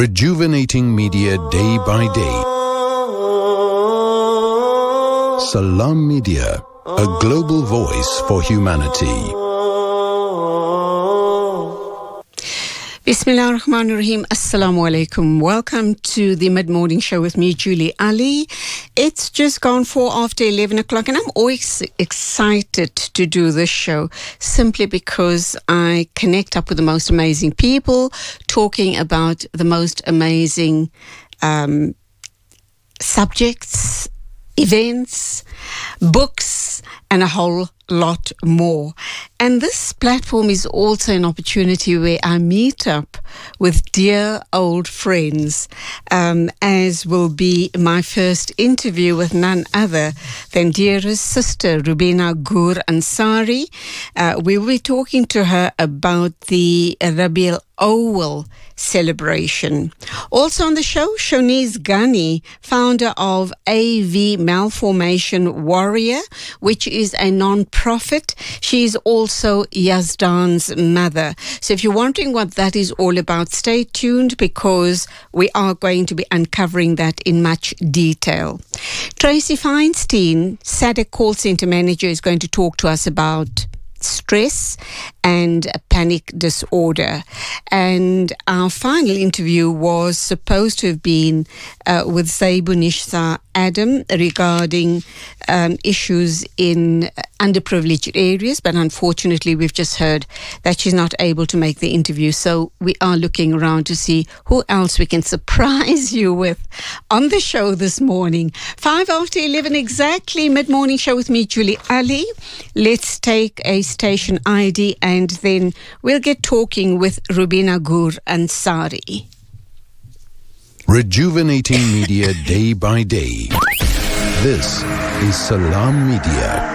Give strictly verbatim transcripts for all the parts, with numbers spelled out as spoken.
Rejuvenating media day by day. Salam Media, a global voice for humanity. Bismillah ar-Rahman ar-Rahim. Assalamu alaikum. Welcome to the mid-morning show with me, Julie Ali. It's just gone four after eleven o'clock, and I'm always excited to do this show simply because I connect up with the most amazing people talking about the most amazing um, subjects, events, books, and a whole lot more. And this platform is also an opportunity where I meet up with dear old friends, um, as will be my first interview with none other than dearest sister Rubina Gur Ansari. Uh, we will be talking to her about the Rabi al-Awwal celebration. Also on the show, Shoniz Ghani, founder of A V Malformation Warrior, which is a non-profit. She is also Yazdan's mother. So if you're wondering what that is all about, stay tuned because we are going to be uncovering that in much detail. Tracy Feinstein, S A D C call center manager, is going to talk to us about stress and panic disorder. And our final interview was supposed to have been uh, with Zaibunishsa Adam regarding um, issues in underprivileged areas, but unfortunately we've just heard that she's not able to make the interview, so we are looking around to see who else we can surprise you with on the show this morning. Five after eleven exactly, mid-morning show with me, Julie Ali. Let's take a station I D and then we'll get talking with Rubina Gur Ansari. Rejuvenating media day by day. This is Salam Media.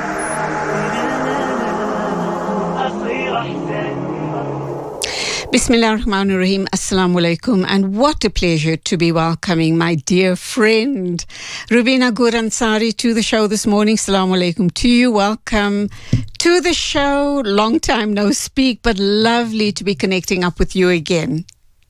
Bismillah ar-Rahman ar-Rahim. Assalamu alaikum. And what a pleasure to be welcoming my dear friend Rubina Gur Ansari to the show this morning. Assalamu alaikum to you. Welcome to the show. Long time no speak, but lovely to be connecting up with you again.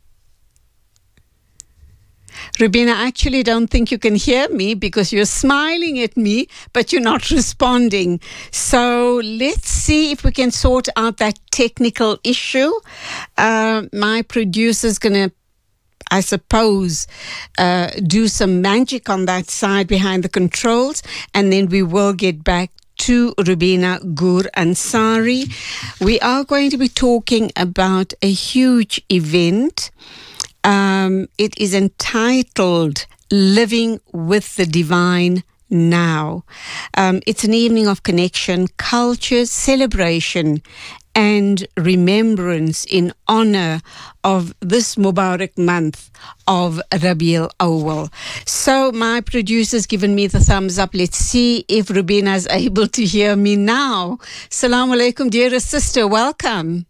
Rubina, I actually don't think you can hear me because you're smiling at me, but you're not responding. So let's see if we can sort out that technical issue. Uh, my producer's going to, I suppose, uh, do some magic on that side behind the controls, and then we will get back to Rubina Gur Ansari. We are going to be talking about a huge event. Um, it is entitled Living with the Divine Now. Um, it's an evening of connection, culture, celebration, and remembrance in honor of this Mubarak month of Rabi al-Awwal. So my producer's given me the thumbs up. Let's see if Rubina is able to hear me now. Assalamu alaikum, dearest sister. Welcome.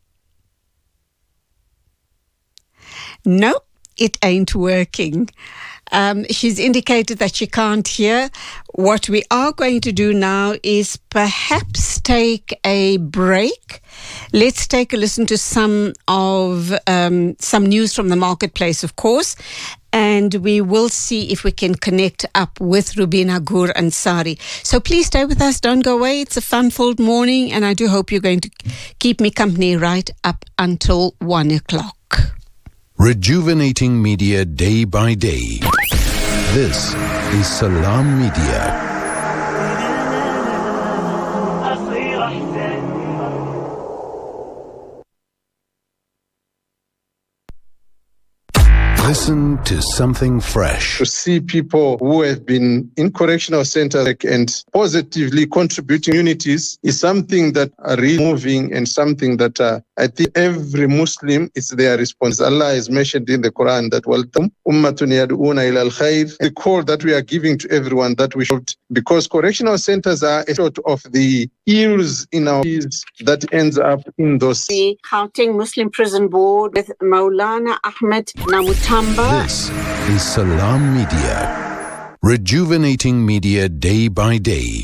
Nope, it ain't working. Um, she's indicated that she can't hear. What we are going to do now is perhaps take a break. Let's take a listen to some of um, some news from the marketplace, of course, and we will see if we can connect up with Rubina Gur Ansari. So please stay with us. Don't go away. It's a fun-filled morning, and I do hope you're going to keep me company right up until one o'clock. Rejuvenating media day by day. This is Salam Media. Listen to something fresh. To see people who have been in correctional centers and positively contributing unities is something that are really moving and something that uh, I think every Muslim is their response. Allah has mentioned in the Quran that waltum ummatun yad'una ila al-khair. The call that we are giving to everyone that we should, because correctional centers are a sort of the ills in our lives that ends up in those. The Gauteng Muslim Prison Board with Maulana Ahmed Namutamba. This is Salam Media. Rejuvenating media day by day.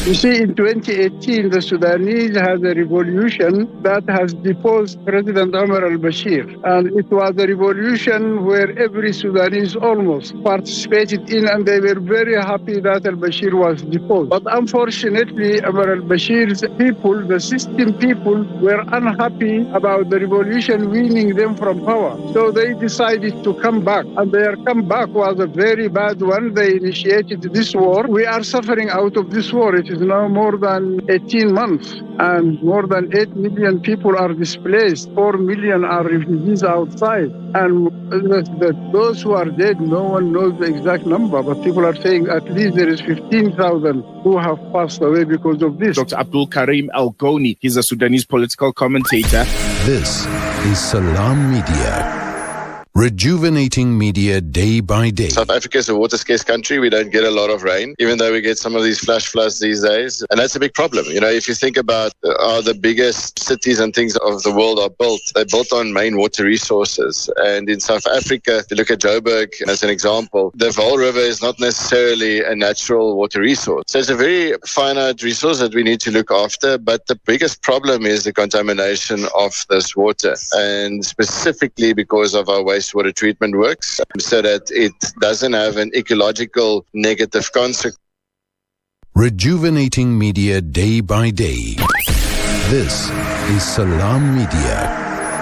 You see, in twenty eighteen, the Sudanese had a revolution that has deposed President Omar al-Bashir. And it was a revolution where every Sudanese almost participated in, and they were very happy that al-Bashir was deposed. But unfortunately, Omar al-Bashir's people, the system people, were unhappy about the revolution winning them from power. So they decided to come back. And their comeback was a very bad one. They initiated this war. We are suffering out of this war. It is now more than eighteen months, and more than eight million people are displaced. four million are refugees outside. And the, the, those who are dead, no one knows the exact number, but people are saying at least there is fifteen thousand who have passed away because of this. Doctor Abdul Karim Al-Goni, he's a Sudanese political commentator. This is Salam Media. Rejuvenating media day by day. South Africa is a water-scarce country. We don't get a lot of rain, even though we get some of these flash floods these days. And that's a big problem. You know, if you think about how the biggest cities and things of the world are built, they're built on main water resources. And in South Africa, if you look at Joburg as an example, the Vaal River is not necessarily a natural water resource. So it's a very finite resource that we need to look after. But the biggest problem is the contamination of this water. And specifically because of our waste water treatment works, so that it doesn't have an ecological negative consequence. Rejuvenating media day by day. This is Salam Media.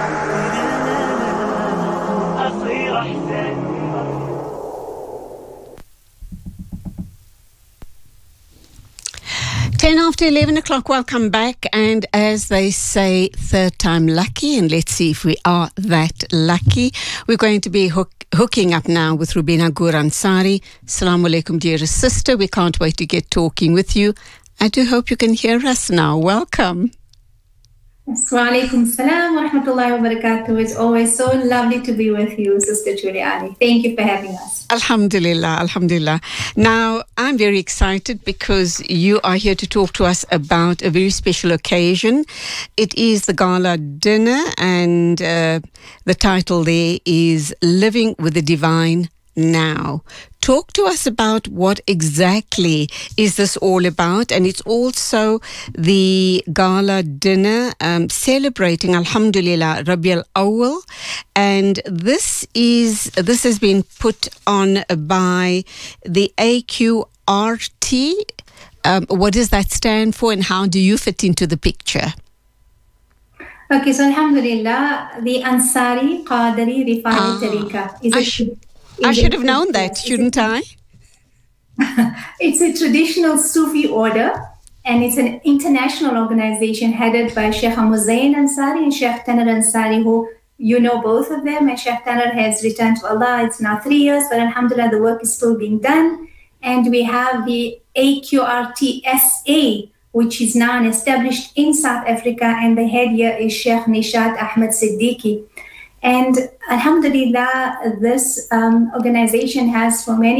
ten after eleven o'clock, welcome back. And as they say, third time lucky. And let's see if we are that lucky. We're going to be hook, hooking up now with Rubina Gur Ansari. Assalamu alaikum, dearest sister. We can't wait to get talking with you. I do hope you can hear us now. Welcome. Wa alaikum salam wa rahmatullahi wa barakatuh. It's always so lovely to be with you, Sister Juliani. Thank you for having us. Alhamdulillah, alhamdulillah. Now, I'm very excited because you are here to talk to us about a very special occasion. It is the gala dinner, and uh, the title there is Living with the Divine Now. Talk to us about what exactly is this all about, and it's also the gala dinner um, celebrating Alhamdulillah Rabi al-Awwal, and this is this has been put on by the A Q R T. Um, what does that stand for, and how do you fit into the picture? Okay, so Alhamdulillah, the Ansari Qadari Rifai ah, Tariqa is I a sh- I should have known that, shouldn't I? It's a traditional Sufi order, and it's an international organization headed by Sheikh Muzayn Ansari and Sheikh Taner Ansari, who you know both of them. And Sheikh Taner has returned to Allah. It's now three years, but Alhamdulillah, the work is still being done. And we have the A Q R T S A, which is now established in South Africa, and the head here is Sheikh Nishat Ahmed Siddiqui. And Alhamdulillah, this um, organization has for many